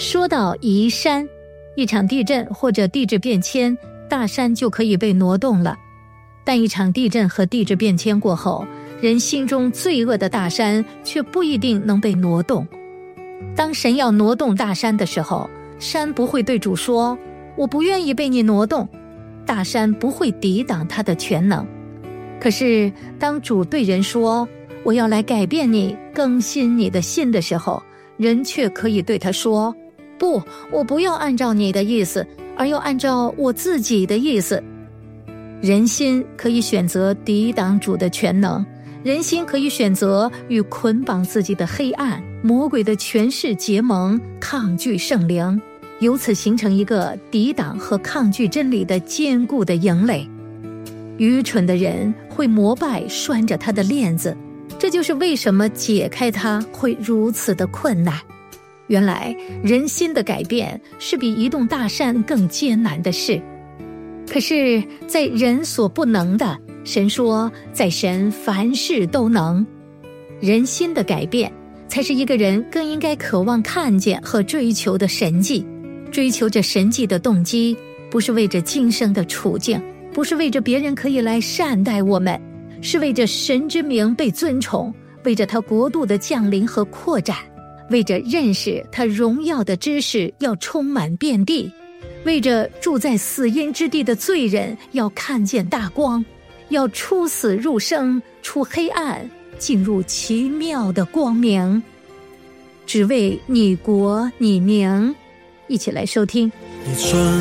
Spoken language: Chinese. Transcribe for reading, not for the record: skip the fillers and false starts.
说到移山，一场地震或者地质变迁，大山就可以被挪动了。但一场地震和地质变迁过后，人心中罪恶的大山却不一定能被挪动。当神要挪动大山的时候，山不会对主说我不愿意被你挪动，大山不会抵挡他的全能。可是当主对人说我要来改变你，更新你的心的时候，人却可以对他说不，我不要按照你的意思，而要按照我自己的意思。人心可以选择抵挡主的全能，人心可以选择与捆绑自己的黑暗、魔鬼的权势结盟，抗拒圣灵，由此形成一个抵挡和抗拒真理的坚固的营垒。愚蠢的人会膜拜拴着他的链子，这就是为什么解开它会如此的困难。原来人心的改变是比移动大山更艰难的事。可是在人所不能的，神说在神凡事都能。人心的改变才是一个人更应该渴望看见和追求的神迹。追求着神迹的动机，不是为着今生的处境，不是为着别人可以来善待我们，是为着神之名被尊崇，为着他国度的降临和扩展，为着认识他荣耀的知识要充满遍地，为着住在死荫之地的罪人要看见大光，要出死入生，出黑暗，进入奇妙的光明。只为你国你名。一起来收听。 你